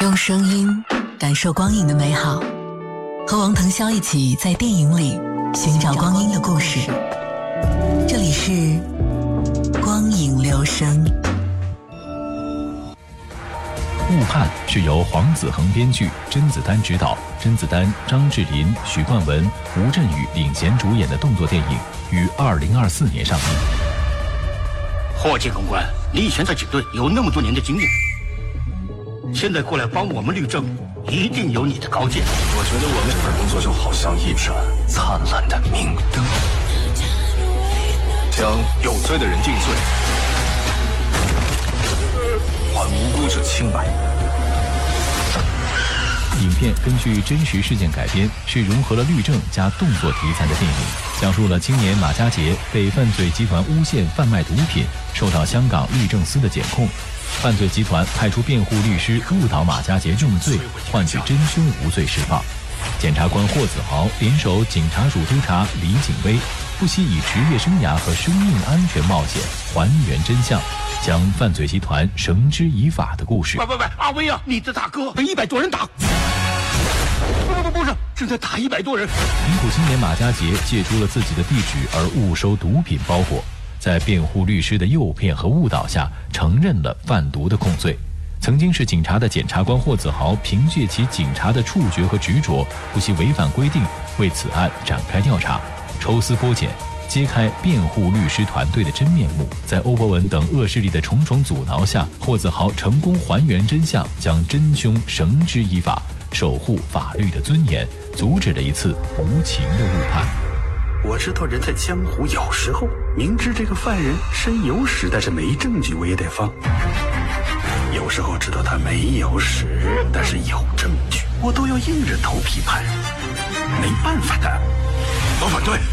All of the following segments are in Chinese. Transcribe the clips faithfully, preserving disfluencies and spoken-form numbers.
用声音感受光影的美好，和王腾霄一起在电影里寻找光阴的故事。这里是光影留声。 误判是由黄子恒编剧，甄子丹执导，甄子丹、张智霖、许冠文、吴镇宇领衔主演的动作电影，于二零二四年上映。 霍建宏官，你以前在警队有那么多年的经验，现在过来帮我们律政，一定有你的高见。 我觉得我们这份工作就好像一盏灿烂的明灯，将有罪的人定罪，还无辜者清白。 影片根据真实事件改编，是融合了律政加动作题材的电影，讲述了青年马家杰被犯罪集团诬陷贩卖毒品，受到香港律政司的检控。犯罪集团派出辩护律师误导马家杰重罪，换取真凶无罪释放。检察官霍子豪联手警察署督察李景威，不惜以职业生涯和生命安全冒险还原真相，将犯罪集团绳之以法的故事。 喂喂喂，阿威啊，你的大哥被一百多人打！不不不，不是，正在打一百多人。 泥土青年马家杰借出了自己的地址而误收毒品包裹，在辩护律师的诱骗和误导下，承认了贩毒的控罪。曾经是警察的检察官霍子豪，凭借其警察的触觉和执着，不惜违反规定，为此案展开调查，抽丝剥茧，揭开辩护律师团队的真面目。在欧博文等恶势力的重重阻挠下，霍子豪成功还原真相，将真凶绳之以法，守护法律的尊严，阻止了一次无情的误判。 我知道人在江湖有时候明知这个犯人身有屎，但是没证据我也得放；有时候知道他没有屎，但是有证据我都要硬着头皮判。没办法的， 我反对。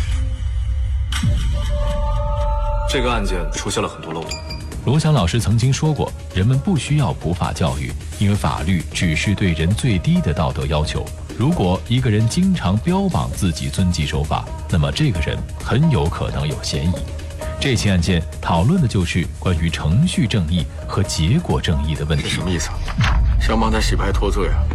这个案件出现了很多漏洞。 罗翔老师曾经说过，人们不需要普法教育，因为法律只是对人最低的道德要求。如果一个人经常标榜自己遵纪守法，那么这个人很有可能有嫌疑。这起案件讨论的就是关于程序正义和结果正义的问题。 什么意思？想帮他洗白脱罪啊？